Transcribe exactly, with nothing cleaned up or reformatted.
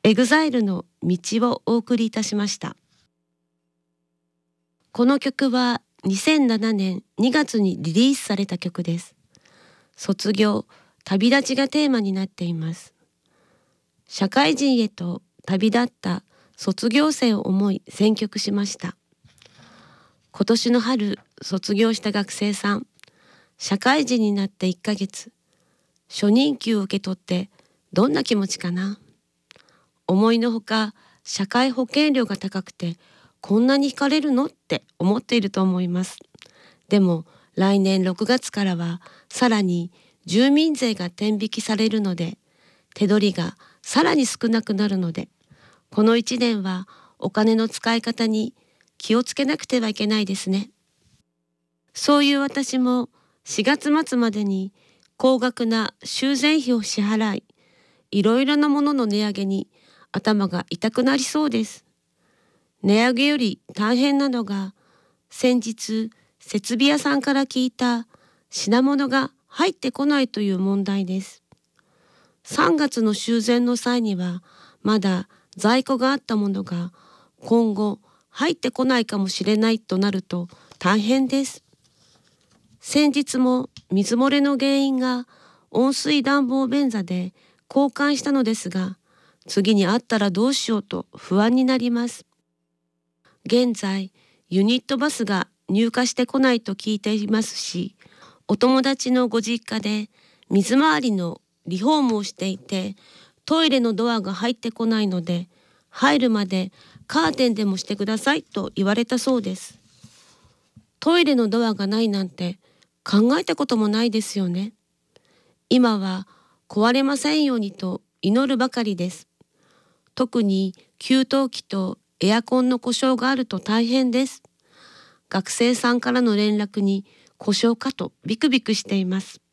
エグザイルの道をお送りいたしました。この曲はにせんななねんにがつにリリースされた曲です。卒業、旅立ちがテーマになっています。社会人へと旅立った卒業生を思い選曲しました。今年の春卒業した学生さん、社会人になっていっかげつ、初任給を受け取ってどんな気持ちかな。思いのほか社会保険料が高くてこんなに引かれるのって思っていると思います。でも来年ろくがつからはさらに住民税が天引きされるので、手取りがさらに少なくなるので、このいちねんはお金の使い方に気をつけなくてはいけないですね。そういう私もしがつ末までに高額な修繕費を支払い、いろいろなものの値上げに頭が痛くなりそうです。値上げより大変なのが、先日設備屋さんから聞いた品物が入ってこないという問題です。さんがつの修繕の際にはまだ在庫があったものが今後入ってこないかもしれないとなると大変です。先日も水漏れの原因が温水暖房便座で交換したのですが、次にあったらどうしようと不安になります。現在ユニットバスが入荷してこないと聞いていますし、お友達のご実家で水回りのリフォームをしていて、トイレのドアが入ってこないので、入るまでカーテンでもしてくださいと言われたそうです。トイレのドアがないなんて考えたこともないですよね。今は壊れませんようにと祈るばかりです。特に給湯器とエアコンの故障があると大変です。学生さんからの連絡に故障かとビクビクしています。